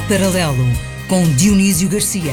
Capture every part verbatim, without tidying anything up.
Paralelo, com Dionísio Garcia.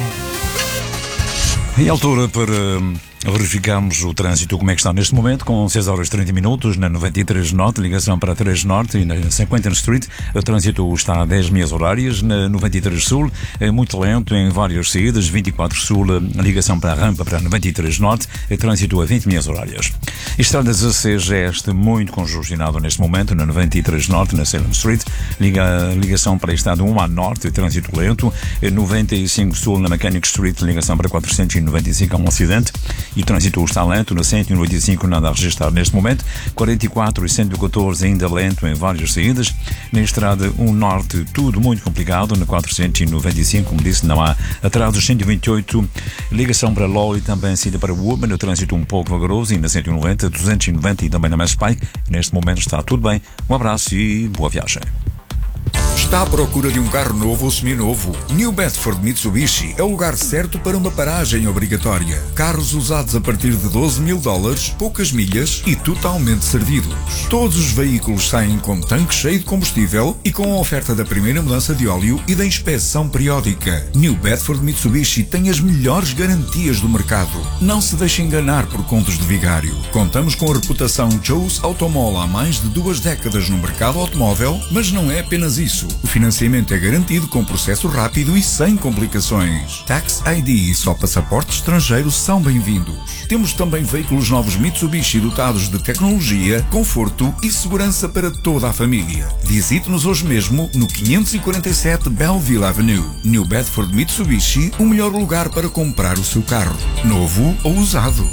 Em altura para verificarmos o trânsito, como é que está neste momento, com seis horas e trinta minutos, na noventa e três Norte, ligação para três Norte, e na cinquenta Street, o trânsito está a dez milhas horárias, na noventa e três Sul, é muito lento em várias saídas, vinte e quatro Sul, ligação para a rampa para noventa e três Norte, o trânsito a vinte milhas horárias. Estrada dezasseis Este, muito congestionado neste momento, na noventa e três Norte, na Salem Street, liga, ligação para a estrada um a Norte, trânsito lento, noventa e cinco Sul, na Mechanic Street, ligação para quatrocentos e noventa e cinco, há um acidente, e o trânsito está lento, na cento e noventa e cinco nada a registrar neste momento, quarenta e quatro e cento e catorze ainda lento em várias saídas, na estrada um Norte tudo muito complicado, na quatrocentos e noventa e cinco, como disse, não há atrasos, cento e vinte e oito, ligação para Loy, também saída para Woburn, o trânsito um pouco vagaroso, e na cento e noventa, duzentos e noventa e também na Mass Pike, neste momento está tudo bem, um abraço e boa viagem. Está à procura de um carro novo ou seminovo? New Bedford Mitsubishi é o lugar certo para uma paragem obrigatória. Carros usados a partir de doze mil dólares, poucas milhas e totalmente servidos. Todos os veículos saem com tanque cheio de combustível e com a oferta da primeira mudança de óleo e da inspeção periódica. New Bedford Mitsubishi tem as melhores garantias do mercado. Não se deixe enganar por contos de vigário. Contamos com a reputação Joe's Automall há mais de duas décadas no mercado automóvel, mas não é apenas isso. O financiamento é garantido com processo rápido e sem complicações. Tax I D e só passaporte estrangeiro são bem-vindos. Temos também veículos novos Mitsubishi dotados de tecnologia, conforto e segurança para toda a família. Visite-nos hoje mesmo no quinhentos e quarenta e sete Belleville Avenue. New Bedford Mitsubishi, o melhor lugar para comprar o seu carro, novo ou usado.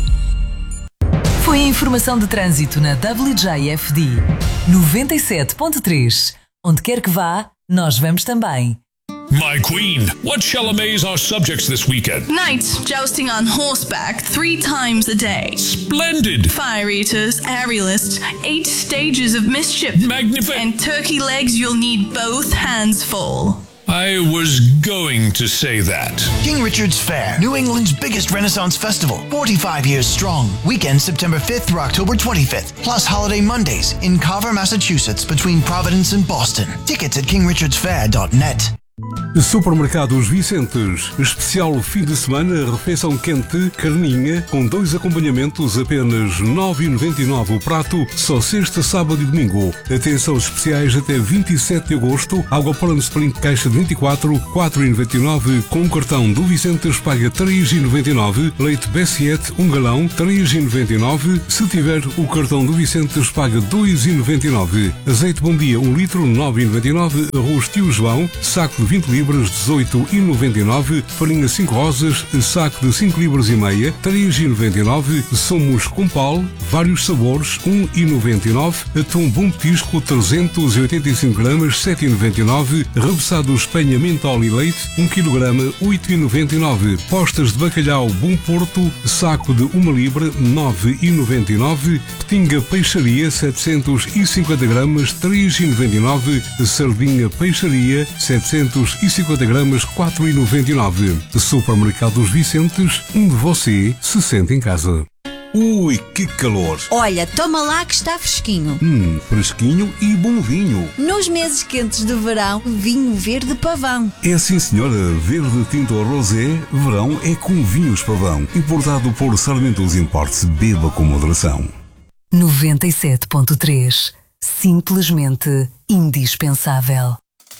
Foi a informação de trânsito na W J F D noventa e sete ponto três. Onde quer que vá, nós vamos também. My queen, what shall amaze our subjects this weekend? Knights jousting on horseback three times a day. Splendid! Fire eaters, aerialists, eight stages of mischief. Magnific! And turkey legs you'll need both hands full. I was going to say that. King Richard's Fair, New England's biggest Renaissance festival, forty-five years strong. Weekend September fifth through October twenty-fifth, plus holiday Mondays in Carver, Massachusetts, between Providence and Boston. Tickets at king richards fair dot net. Supermercados Vicentes, especial fim de semana, refeição quente, carninha, com dois acompanhamentos, apenas nove reais e noventa e nove centavos o prato, só sexta, sábado e domingo. Atenção especiais até vinte e sete de agosto, água Poland Sprint caixa de vinte e quatro, quatro reais e noventa e nove centavos, com o cartão do Vicentes paga três reais e noventa e nove centavos, leite Bessiette, um galão, três reais e noventa e nove centavos, se tiver o cartão do Vicentes paga dois reais e noventa e nove centavos, azeite Bom Dia, um litro, nove reais e noventa e nove centavos, arroz Tio João, saco de vinte libras, dezoito reais e noventa e nove centavos, farinha cinco rosas, saco de cinco libras e meia, três reais e noventa e nove centavos, somos Compal, vários sabores, um real e noventa e nove centavos, atum Bom Petisco, trezentos e oitenta e cinco gramas, sete reais e noventa e nove centavos, rebuçado Espanha Mentol e Leite, um quilograma, oito reais e noventa e nove centavos, postas de bacalhau Bom Porto, saco de uma libra, nove reais e noventa e nove centavos, petinga Peixaria, setecentos e cinquenta gramas, três reais e noventa e nove centavos, sardinha Peixaria, setecentos e cinquenta gramas, quatro reais e noventa e nove centavos. Supermercados Vicentes, onde você se sente em casa. Ui, que calor! Olha, toma lá que está fresquinho. Hum, fresquinho e bom vinho. Nos meses quentes de verão, vinho verde pavão. É sim, senhora. Verde tinto rosé, verão é com vinhos pavão. Importado por Sarmentos Importes. Beba com moderação. noventa e sete ponto três. Simplesmente indispensável.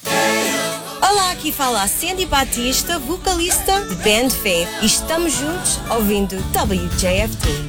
Olá, aqui fala a Sandy Batista, vocalista de Band Faith, e estamos juntos ouvindo W J F T.